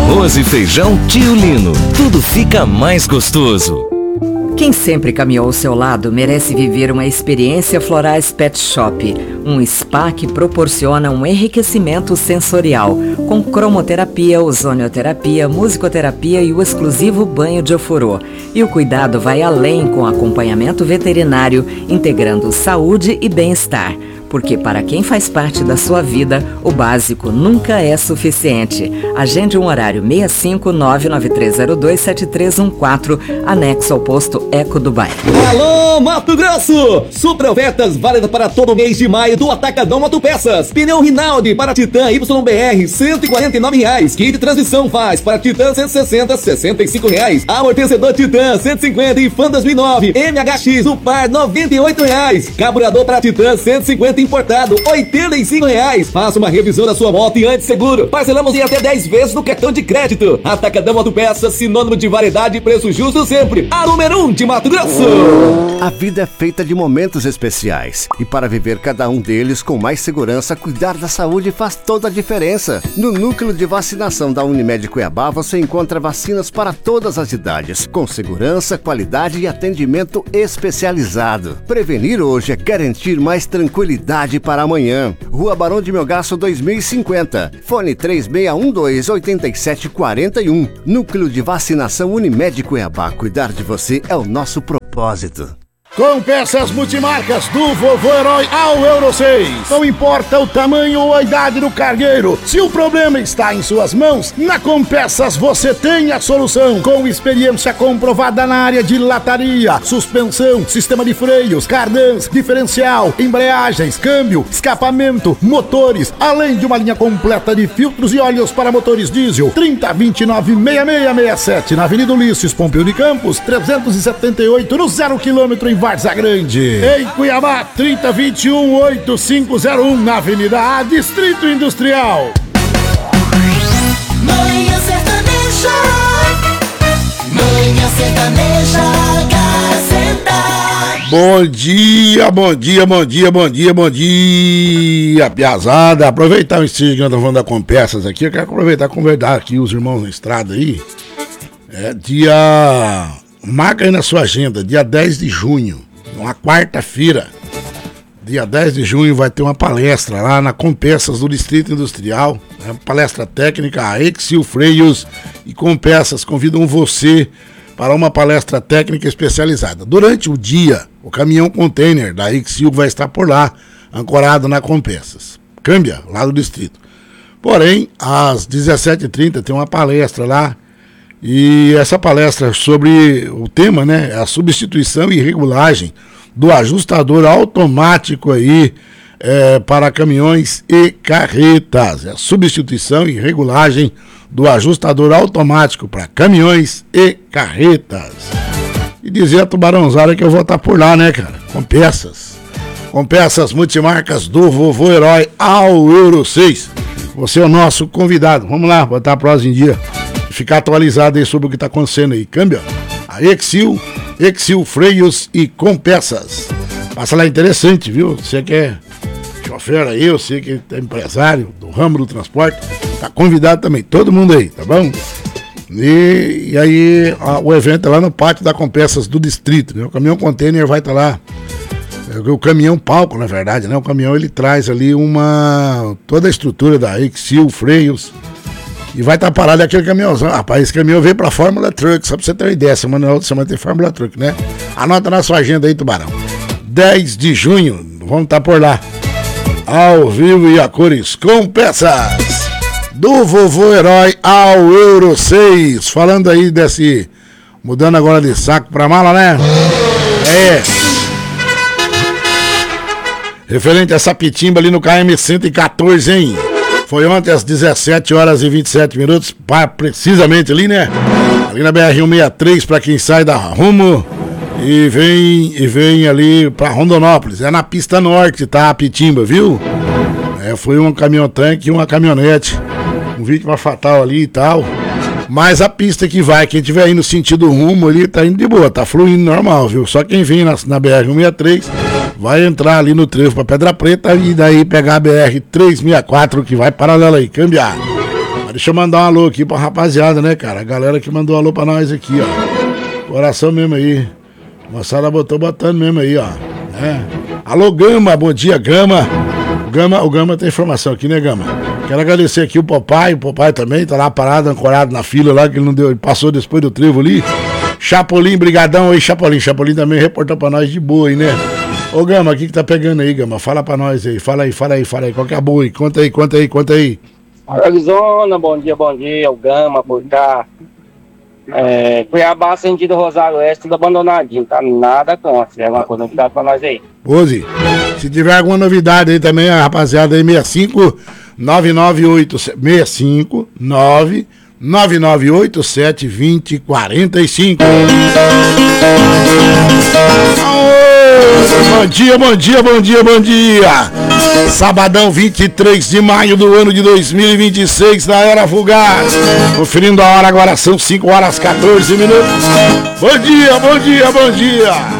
Arroz e feijão Tio Lino. Tudo fica mais gostoso. Quem sempre caminhou ao seu lado merece viver uma experiência Florais Pet Shop, um spa que proporciona um enriquecimento sensorial, com cromoterapia, ozonioterapia, musicoterapia e o exclusivo banho de ofurô. E o cuidado vai além com acompanhamento veterinário, integrando saúde e bem-estar. Porque para quem faz parte da sua vida, o básico nunca é suficiente. Agende um horário 65993027314, anexo ao posto Eco do Bairro. Alô, Mato Grosso! Super ofertas válidas para todo mês de maio do Atacadão Autopeças. Pneu Rinaldi para Titan YBR, R$149. Kit de transmissão faz para Titan 160, R$65. Amortecedor Titan 150 e Fan 2009. MHX, o par R$98. Carburador para Titan 150 importado, R$85. Faça uma revisão da sua moto e antes seguro. Parcelamos em até 10 vezes no cartão de crédito. Atacadão Autopeças, sinônimo de variedade e preço justo sempre. A número 1 de Mato Grosso. A vida é feita de momentos especiais e para viver cada um deles com mais segurança, cuidar da saúde faz toda a diferença. No núcleo de vacinação da Unimed Cuiabá você encontra vacinas para todas as idades, com segurança, qualidade e atendimento especializado. Prevenir hoje é garantir mais tranquilidade para amanhã. Rua Barão de Melgaço 2050. Fone 3612-8741. Núcleo de vacinação Unimed Cuiabá. Cuidar de você é o nosso propósito. Com peças multimarcas do Vovô Herói ao Euro 6. Não importa o tamanho ou a idade do cargueiro, se o problema está em suas mãos, na Compeças você tem a solução. Com experiência comprovada na área de lataria, suspensão, sistema de freios, cardãs, diferencial, embreagens, câmbio, escapamento, motores, além de uma linha completa de filtros e óleos para motores diesel. 3029-6667 na Avenida Ulisses Pompeu de Campos, 378 no 0 km em Várzea Grande. Em Cuiabá, 3021-8501 na Avenida A, Distrito Industrial. Manhã Sertaneja, Manhã Sertaneja, Gazeta. Bom dia, bom dia, bom dia, bom dia, bom dia, piazada. Aproveitar o estilo que nós estamos falando da Compeças aqui, eu quero aproveitar e convidar aqui os irmãos na estrada aí. Marca aí na sua agenda, dia 10 de junho, uma quarta-feira, dia 10 de junho vai ter uma palestra lá na Compeças do Distrito Industrial, né? Palestra técnica, a Exil Freios e Compeças convidam você para uma palestra técnica especializada. Durante o dia, o caminhão container da Exil vai estar por lá, ancorado na Compeças, câmbia, lá do distrito. Porém, às 17h30 tem uma palestra lá. E essa palestra sobre o tema, né, a substituição e regulagem do ajustador automático aí para caminhões e carretas. A substituição e regulagem do ajustador automático para caminhões e carretas. E dizer a Tubarãozada que eu vou estar por lá, né, cara? Com peças multimarcas do Vovô Herói ao Euro 6. Você é o nosso convidado. Vamos lá, botar a prosa em dia. Ficar atualizado aí sobre o que está acontecendo aí. Câmbio, a Exil Freios e Compeças. Passa lá, interessante, viu? Você que é chofer aí, você que é empresário do ramo do transporte, tá convidado também, todo mundo aí, tá bom? E aí o evento é lá no pátio da Compeças do distrito, né? O caminhão container vai estar lá. O caminhão palco, na verdade, né? O caminhão ele traz ali toda a estrutura da Exil Freios. E vai estar parado aquele caminhãozão. Rapaz, esse caminhão veio pra Fórmula Truck, só pra você ter uma ideia. Semana na outra semana tem Fórmula Truck, né? Anota na sua agenda aí, Tubarão. 10 de junho, vamos estar por lá. Ao vivo e a cores, com peças do Vovô Herói ao Euro 6. Falando aí mudando agora de saco pra mala, né? Referente a essa pitimba ali no KM 114, hein? Foi ontem às 17h27, precisamente ali, né? Ali na BR-163, pra quem sai da Rumo e vem ali pra Rondonópolis. É na pista norte, tá? A pitimba, viu? Foi um caminhão-tanque e uma caminhonete. Um vítima fatal ali e tal. Mas a pista que vai, quem tiver indo no sentido Rumo ali, tá indo de boa, tá fluindo normal, viu? Só quem vem na BR-163 vai entrar ali no trevo pra Pedra Preta e daí pegar a BR-364 que vai paralela aí, cambiar. Deixa eu mandar um alô aqui pra rapaziada, né, cara? A galera que mandou um alô pra nós aqui, ó. Coração mesmo aí. A moçada botando mesmo aí, ó. É. Alô, Gama, bom dia, Gama. O Gama tem informação aqui, né, Gama? Quero agradecer aqui o papai também, tá lá parado, ancorado na fila lá, que ele não deu, ele passou depois do trevo ali. Chapolin, brigadão aí, Chapolin. Chapolin também reportou pra nós de boa aí, né? Ô, Gama, o que tá pegando aí, Gama? Fala pra nós aí, fala aí. Qual que é a boa aí? Conta aí. Arizona, bom dia, o Gama, por cá. Cuiabá, sentido Rosário Oeste, tudo abandonadinho, tá nada contra. Se tiver alguma coisa, novidade pra nós aí. Pose, se tiver alguma novidade aí também, a rapaziada aí, 998-2045. Bom dia. Sabadão, 23 de maio do ano de 2026, na Era Fugaz. Conferindo a hora agora, são 5 horas 14 minutos. Bom dia.